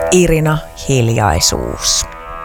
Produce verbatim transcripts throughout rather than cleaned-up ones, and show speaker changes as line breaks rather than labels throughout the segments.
Irina Hiljaisuus.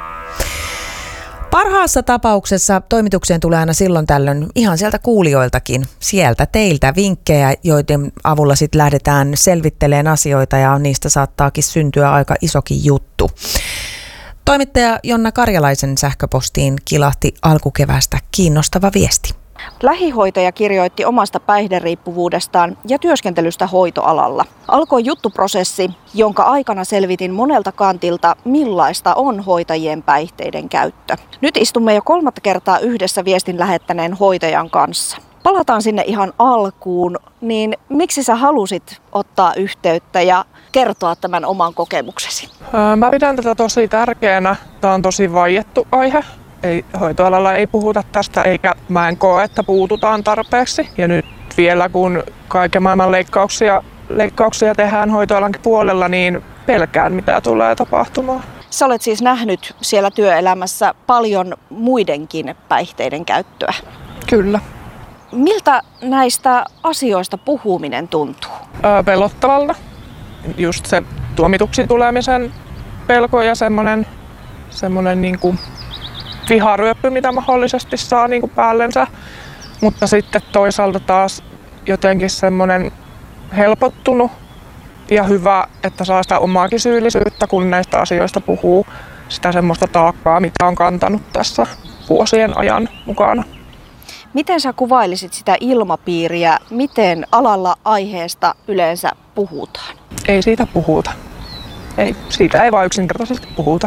Parhaassa tapauksessa toimitukseen tulee aina silloin tällöin ihan sieltä kuulijoiltakin, sieltä teiltä vinkkejä, joiden avulla sitten lähdetään selvittelemään asioita ja niistä saattaakin syntyä aika isokin juttu. Toimittaja Jonna Karjalaisen sähköpostiin kilahti alkukeväästä kiinnostava viesti.
Lähihoitaja kirjoitti omasta päihderiippuvuudestaan ja työskentelystä hoitoalalla. Alkoi juttuprosessi, jonka aikana selvitin monelta kantilta, millaista on hoitajien päihteiden käyttö. Nyt istumme jo kolmatta kertaa yhdessä viestin lähettäneen hoitajan kanssa. Palataan sinne ihan alkuun, niin miksi sä halusit ottaa yhteyttä ja kertoa tämän oman kokemuksesi?
Mä pidän tätä tosi tärkeänä. Tämä on tosi vaiettu aihe. Ei, hoitoalalla ei puhuta tästä, eikä mä en koe, että puututaan tarpeeksi. Ja nyt vielä kun kaiken maailman leikkauksia, leikkauksia tehdään hoitoalankin puolella, niin pelkään mitä tulee tapahtumaan.
Sä olet siis nähnyt siellä työelämässä paljon muidenkin päihteiden käyttöä.
Kyllä.
Miltä näistä asioista puhuminen tuntuu?
Öö, pelottavalta. Just se tuomituksi tulemisen pelko ja semmoinen, semmoinen niin kuin viharyöppy, mitä mahdollisesti saa niin kuin päällensä. Mutta sitten toisaalta taas jotenkin semmoinen helpottunut ja hyvä, että saa sitä omaakin syyllisyyttä, kun näistä asioista puhuu. Sitä semmoista taakkaa, mitä on kantanut tässä vuosien ajan mukana.
Miten sä kuvailisit sitä ilmapiiriä? Miten alalla aiheesta yleensä puhutaan?
Ei siitä puhuta. Ei, siitä ei vaan yksinkertaisesti puhuta.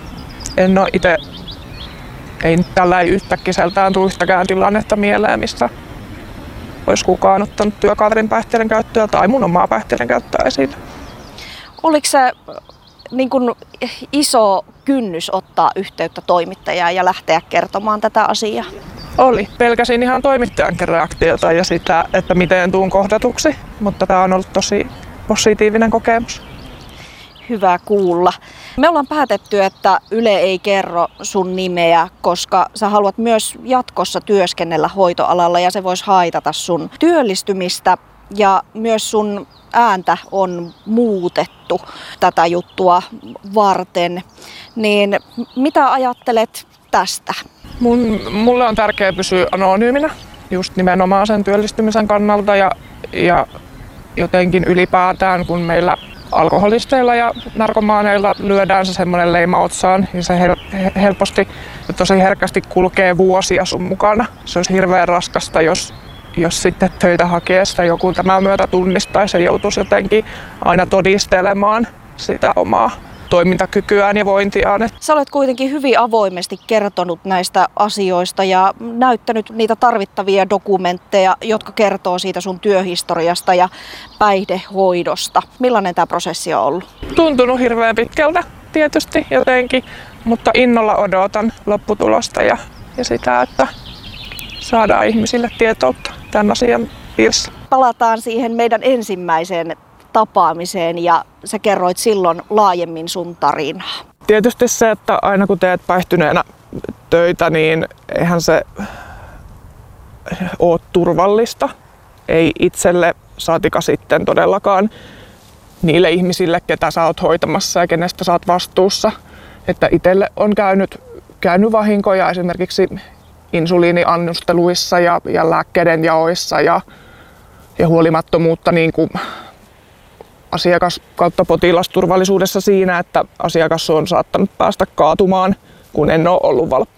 En ole itse, ei tällä ei yhtäkkiseltään tule yhtäkään tilannetta mieleen, missä olisi kukaan ottanut työkaverin päihteiden käyttöä tai mun omaa päihteiden käyttöä esille.
Oliko se niin kuin iso kynnys ottaa yhteyttä toimittajaan ja lähteä kertomaan tätä asiaa?
Oli. Pelkäsin ihan toimittajankin reaktiota ja sitä, että miten tuun kohdatuksi, mutta tämä on ollut tosi positiivinen kokemus.
Hyvä kuulla. Me ollaan päätetty, että Yle ei kerro sun nimeä, koska sä haluat myös jatkossa työskennellä hoitoalalla ja se voisi haitata sun työllistymistä. Ja myös sun ääntä on muutettu tätä juttua varten. Niin mitä ajattelet tästä?
Mun, mulle on tärkeää pysyä anonyyminä just nimenomaan sen työllistymisen kannalta ja, ja jotenkin ylipäätään, kun meillä alkoholisteilla ja narkomaaneilla lyödään se semmoinen leima otsaan, niin se hel- helposti ja tosi herkästi kulkee vuosia sun mukana. Se olisi hirveän raskasta, jos, jos sitten töitä hakiessa joku tämän myötä tunnistaisi ja joutuisi jotenkin aina todistelemaan sitä omaa toimintakykyään ja vointiaan.
Sä olet kuitenkin hyvin avoimesti kertonut näistä asioista ja näyttänyt niitä tarvittavia dokumentteja, jotka kertoo siitä sun työhistoriasta ja päihdehoidosta. Millainen tämä prosessi on ollut?
Tuntunut hirveän pitkältä tietysti jotenkin, mutta innolla odotan lopputulosta ja, ja sitä, että saadaan ihmisille tietoutta tämän asian piirissä.
Palataan siihen meidän ensimmäiseen tapaamiseen ja sä kerroit silloin laajemmin sun tarinaa.
Tietysti se, että aina kun teet päihtyneenä töitä, niin eihän se ole turvallista. Ei itselle saatika sitten todellakaan niille ihmisille, ketä sä oot hoitamassa ja kenestä sä oot vastuussa. Että itselle on käynyt, käynyt vahinkoja esimerkiksi insuliiniannosteluissa ja, ja lääkkeiden jaoissa ja, ja huolimattomuutta niin kuin asiakas- kautta potilasturvallisuudessa siinä, että asiakas on saattanut päästä kaatumaan, kun en ole ollut valppana.